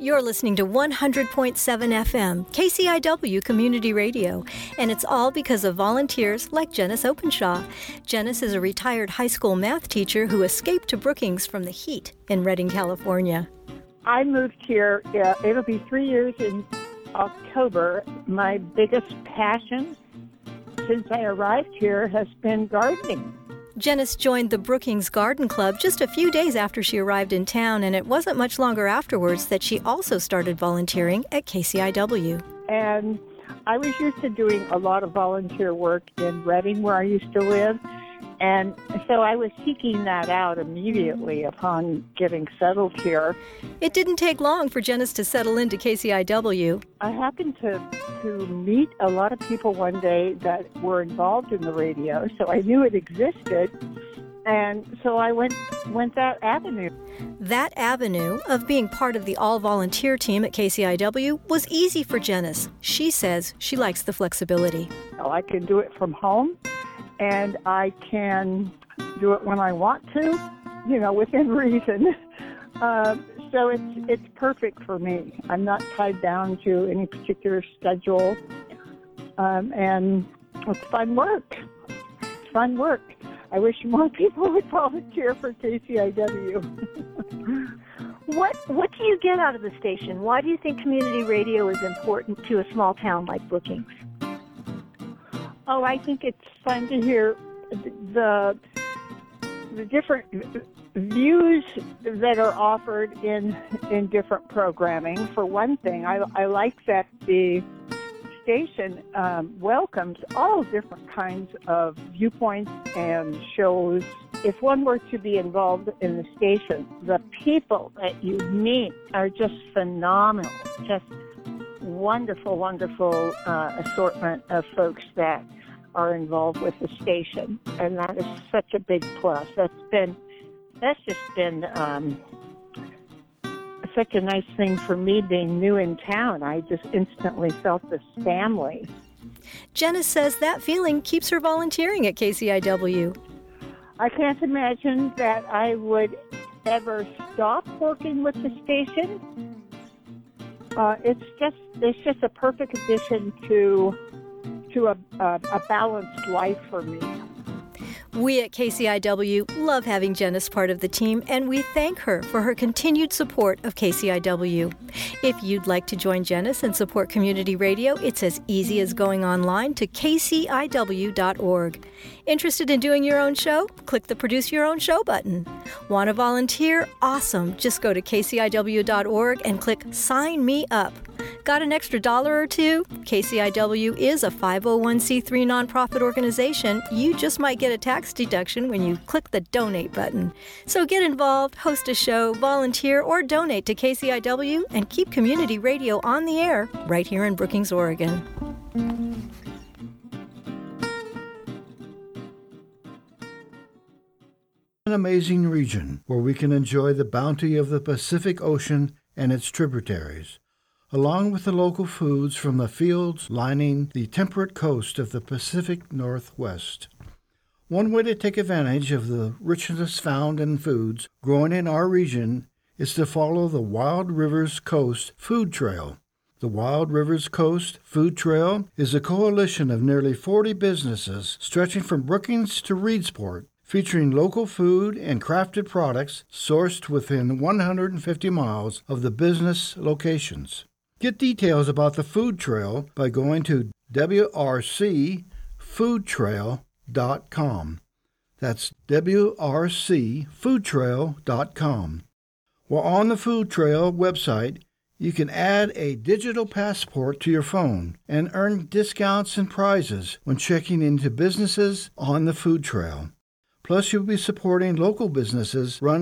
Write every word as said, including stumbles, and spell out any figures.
You're listening to one hundred point seven F M, K C I W Community Radio, and it's all because of volunteers like Janice Openshaw. Janice is a retired high school math teacher who escaped to Brookings from the heat in Redding, California. I moved here, uh, it'll be three years in October. My biggest passion since I arrived here has been gardening. Janice joined the Brookings Garden Club just a few days after she arrived in town, and it wasn't much longer afterwards that she also started volunteering at K C I W. And I was used to doing a lot of volunteer work in Redding, where I used to live, and so I was seeking that out immediately upon getting settled here. It didn't take long for Janice to settle into K C I W. I happened to, to meet a lot of people one day that were involved in the radio, so I knew it existed, and so I went went that avenue. That avenue of being part of the all-volunteer team at K C I W was easy for Janice. She says she likes the flexibility. I can do it from home, and I can do it when I want to, you know, within reason. Uh, so it's it's perfect for me. I'm not tied down to any particular schedule, um, and it's fun work. It's fun work. I wish more people would volunteer for K C I W. What what do you get out of the station? Why do you think community radio is important to a small town like Brookings? Oh, I think it's fun to hear the the different views that are offered in in different programming. For one thing, I, I like that the station um, welcomes all different kinds of viewpoints and shows. If one were to be involved in the station, the people that you meet are just phenomenal. Just wonderful, wonderful uh, assortment of folks that are involved with the station, and that is such a big plus. That's been, that's just been um, such a nice thing for me being new in town. I just instantly felt this family. Janice says that feeling keeps her volunteering at K C I W. I can't imagine that I would ever stop working with the station. Uh, it's just it's just a perfect addition to to a, a, a balanced life for me. We at K C I W love having Janice part of the team, and we thank her for her continued support of K C I W. If you'd like to join Janice and support community radio, it's as easy as going online to k c i w dot org. Interested in doing your own show? Click the Produce Your Own Show button. Want to volunteer? Awesome. Just go to k c i w dot org and click Sign Me Up. Got an extra dollar or two? K C I W is a five oh one c three nonprofit organization. You just might get a tax deduction when you click the Donate button. So get involved, host a show, volunteer, or donate to K C I W and keep community radio on the air right here in Brookings, Oregon. An amazing region where we can enjoy the bounty of the Pacific Ocean and its tributaries, along with the local foods from the fields lining the temperate coast of the Pacific Northwest. One way to take advantage of the richness found in foods grown in our region is to follow the Wild Rivers Coast Food Trail. The Wild Rivers Coast Food Trail is a coalition of nearly forty businesses stretching from Brookings to Reedsport, featuring local food and crafted products sourced within one hundred fifty miles of the business locations. Get details about the food trail by going to w r c food trail dot com. That's w r c food trail dot com. While on the food trail website, you can add a digital passport to your phone and earn discounts and prizes when checking into businesses on the food trail. Plus, you'll be supporting local businesses run